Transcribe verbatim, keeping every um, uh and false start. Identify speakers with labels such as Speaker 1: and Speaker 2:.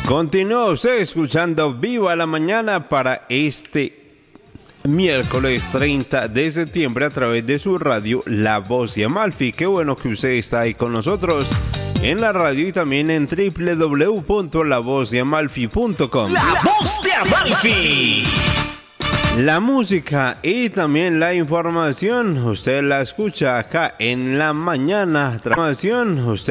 Speaker 1: Continúa usted escuchando Viva la Mañana para este miércoles treinta de septiembre a través de su radio La Voz de Amalfi. Qué bueno que usted está ahí con nosotros en la radio y también en doble u doble u doble u punto la voz de amalfi punto com.
Speaker 2: La Voz de Amalfi.
Speaker 1: La música y también la información, usted la escucha acá en la mañana. Información, usted